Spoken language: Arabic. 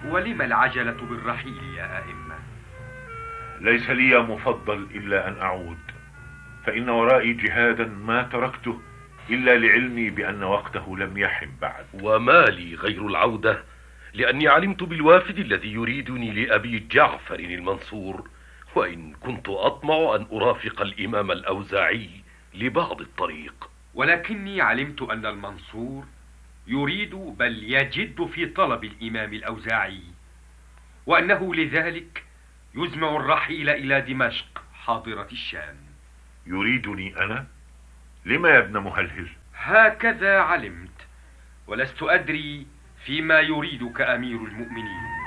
ولم العجلة بالرحيل يا أئمة؟ ليس لي يا مفضل إلا أن أعود، فإن ورائي جهادا ما تركته إلا لعلمي بأن وقته لم يحن بعد. وما لي غير العودة، لأني علمت بالوافد الذي يريدني لأبي جعفر المنصور، وإن كنت أطمع أن أرافق الإمام الأوزاعي لبعض الطريق. ولكني علمت أن المنصور يريد بل يجد في طلب الإمام الأوزاعي، وأنه لذلك يزمع الرحيل إلى دمشق حاضرة الشام. يريدني أنا؟ لما يا ابن مهلهل؟ هكذا علمت، ولست أدري فيما يريدك أمير المؤمنين.